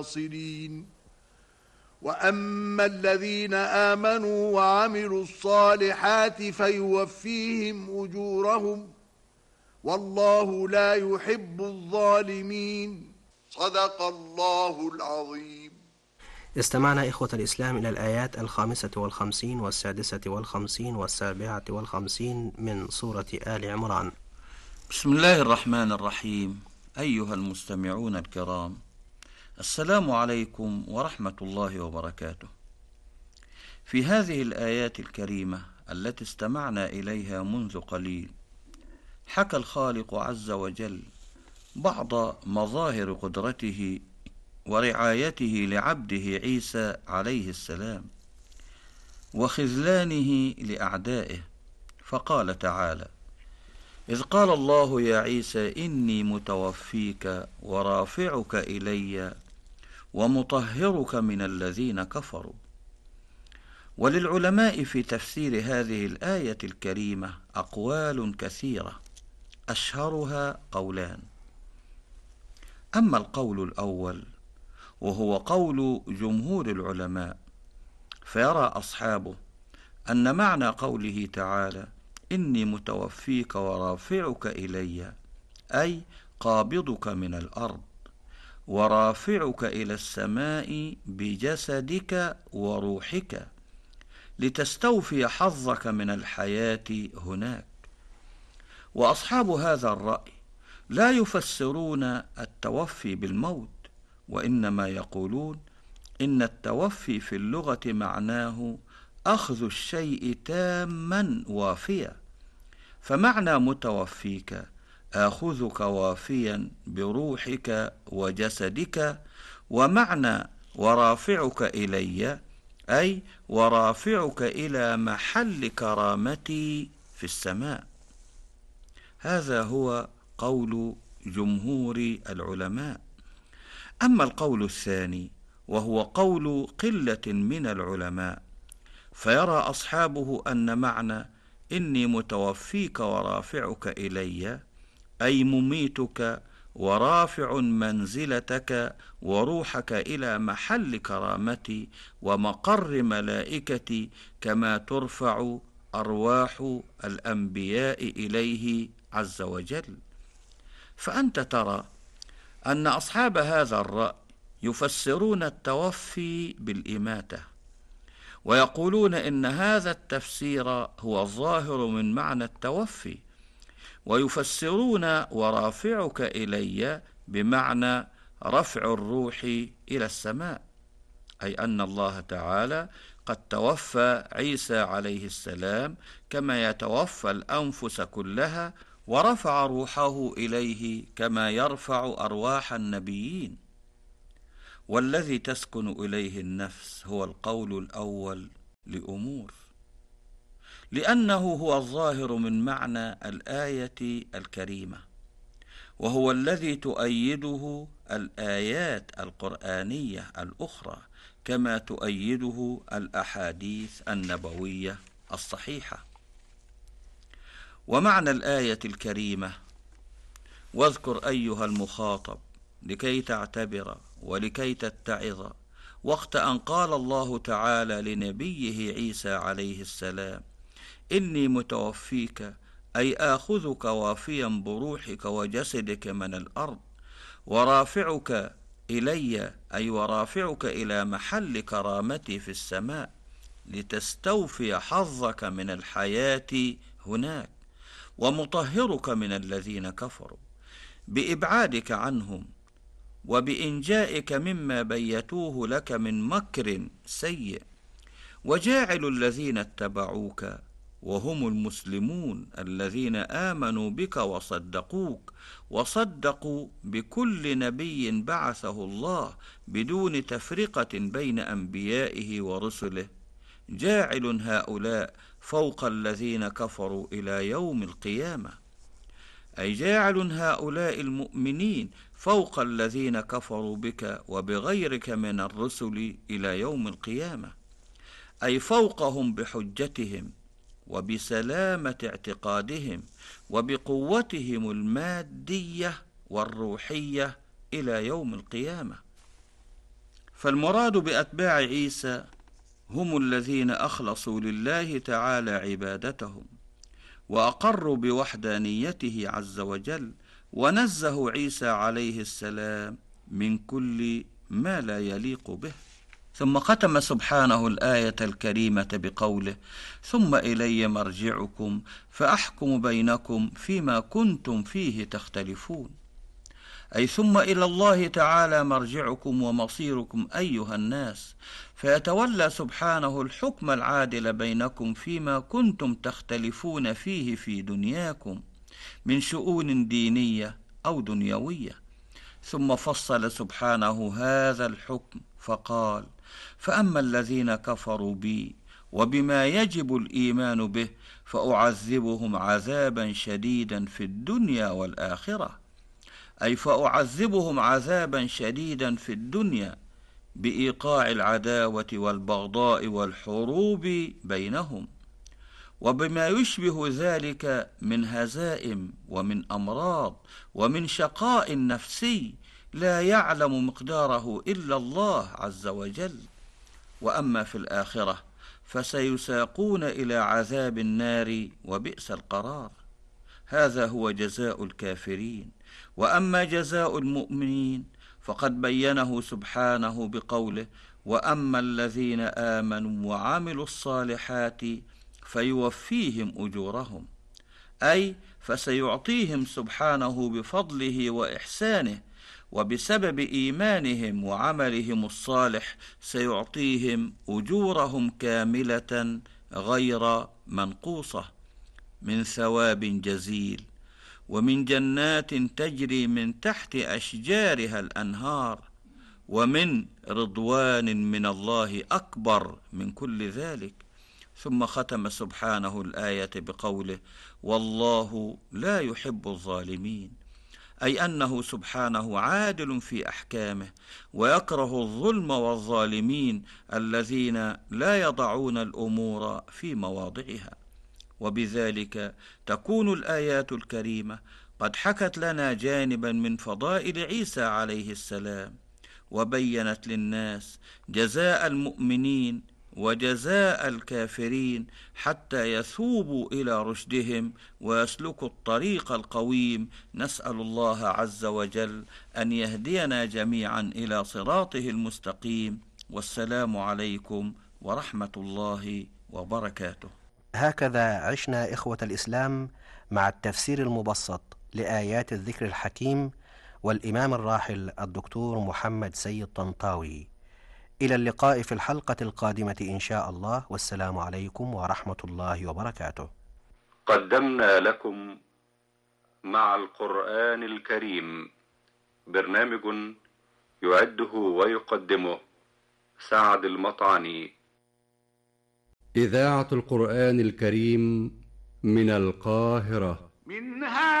الناصرين. وأما الذين آمنوا وعملوا الصالحات فيوفيهم أجورهم والله لا يحب الظالمين. صدق الله العظيم. استمعنا إخوة الإسلام إلى الآيات 55 و56 و57 من سورة آل عمران. بسم الله الرحمن الرحيم. أيها المستمعون الكرام، السلام عليكم ورحمة الله وبركاته. في هذه الآيات الكريمة التي استمعنا إليها منذ قليل، حكى الخالق عز وجل بعض مظاهر قدرته ورعايته لعبده عيسى عليه السلام وخذلانه لأعدائه، فقال تعالى: إذ قال الله يا عيسى إني متوفيك ورافعك إلي ومطهرك من الذين كفروا. وللعلماء في تفسير هذه الآية الكريمة أقوال كثيرة، أشهرها قولان. أما القول الأول وهو قول جمهور العلماء، فيرى أصحابه أن معنى قوله تعالى إني متوفيك ورافعك إلي أي قابضك من الأرض ورافعك إلى السماء بجسدك وروحك لتستوفي حظك من الحياة هناك. وأصحاب هذا الرأي لا يفسرون التوفي بالموت، وإنما يقولون إن التوفي في اللغة معناه أخذ الشيء تاما وافيا، فمعنى متوفيك آخذك وافيا بروحك وجسدك، ومعنى ورافعك إلي أي ورافعك إلى محل كرامتي في السماء. هذا هو قول جمهور العلماء. أما القول الثاني وهو قول قلة من العلماء، فيرى أصحابه أن معنى إني متوفيك ورافعك إلي أي مميتك ورافع منزلتك وروحك إلى محل كرامتي ومقر ملائكتي، كما ترفع أرواح الأنبياء إليه عز وجل. فأنت ترى أن أصحاب هذا الرأي يفسرون التوفي بالإماتة، ويقولون إن هذا التفسير هو الظاهر من معنى التوفي، ويفسرون ورافعك إلي بمعنى رفع الروح إلى السماء، أي أن الله تعالى قد توفى عيسى عليه السلام كما يتوفى الأنفس كلها، ورفع روحه إليه كما يرفع أرواح النبيين. والذي تسكن إليه النفس هو القول الأول لأمور، لأنه هو الظاهر من معنى الآية الكريمة، وهو الذي تؤيده الآيات القرآنية الأخرى كما تؤيده الأحاديث النبوية الصحيحة. ومعنى الآية الكريمة: واذكر أيها المخاطب لكي تعتبر ولكي تتعظ وقت أن قال الله تعالى لنبيه عيسى عليه السلام إني متوفيك أي آخذك وافيا بروحك وجسدك من الأرض، ورافعك إلي أي ورافعك إلى محل كرامتي في السماء لتستوفي حظك من الحياة هناك، ومطهرك من الذين كفروا بإبعادك عنهم وبإنجائك مما بيتوه لك من مكر سيء، وجاعل الذين اتبعوك وهم المسلمون الذين آمنوا بك وصدقوا بكل نبي بعثه الله بدون تفرقة بين أنبيائه ورسله، جاعل هؤلاء فوق الذين كفروا إلى يوم القيامة، أي جاعل هؤلاء المؤمنين فوق الذين كفروا بك وبغيرك من الرسل إلى يوم القيامة، أي فوقهم بحجتهم وبسلامة اعتقادهم وبقوتهم المادية والروحية إلى يوم القيامة. فالمراد بأتباع عيسى هم الذين أخلصوا لله تعالى عبادتهم وأقروا بوحدانيته عز وجل، ونزهوا عيسى عليه السلام من كل ما لا يليق به. ثم ختم سبحانه الآية الكريمة بقوله: ثم إلي مرجعكم فأحكم بينكم فيما كنتم فيه تختلفون، أي ثم إلى الله تعالى مرجعكم ومصيركم أيها الناس، فيتولى سبحانه الحكم العادل بينكم فيما كنتم تختلفون فيه في دنياكم من شؤون دينية أو دنيوية. ثم فصل سبحانه هذا الحكم فقال: فأما الذين كفروا بي وبما يجب الإيمان به فأعذبهم عذابا شديدا في الدنيا والآخرة، أي فأعذبهم عذابا شديدا في الدنيا بإيقاع العداوة والبغضاء والحروب بينهم، وبما يشبه ذلك من هزائم ومن أمراض ومن شقاء نفسي لا يعلم مقداره إلا الله عز وجل. وأما في الآخرة فسيساقون إلى عذاب النار وبئس القرار. هذا هو جزاء الكافرين. وأما جزاء المؤمنين فقد بينه سبحانه بقوله: وأما الذين آمنوا وعملوا الصالحات فيوفيهم أجورهم، أي فسيعطيهم سبحانه بفضله وإحسانه، وبسبب إيمانهم وعملهم الصالح سيعطيهم أجورهم كاملة غير منقوصة من ثواب جزيل، ومن جنات تجري من تحت أشجارها الأنهار، ومن رضوان من الله أكبر من كل ذلك. ثم ختم سبحانه الآية بقوله: والله لا يحب الظالمين، أي أنه سبحانه عادل في أحكامه ويكره الظلم والظالمين الذين لا يضعون الأمور في مواضعها. وبذلك تكون الآيات الكريمة قد حكت لنا جانبا من فضائل عيسى عليه السلام، وبينت للناس جزاء المؤمنين وجزاء الكافرين حتى يثوبوا إلى رشدهم ويسلكوا الطريق القويم. نسأل الله عز وجل أن يهدينا جميعا إلى صراطه المستقيم. والسلام عليكم ورحمة الله وبركاته. هكذا عشنا إخوة الإسلام مع التفسير المبسط لآيات الذكر الحكيم والإمام الراحل الدكتور محمد سيد طنطاوي. إلى اللقاء في الحلقة القادمة إن شاء الله، والسلام عليكم ورحمة الله وبركاته. قدمنا لكم مع القرآن الكريم برنامج يعده ويقدمه سعد المطعني. إذاعة القرآن الكريم من القاهرة. منها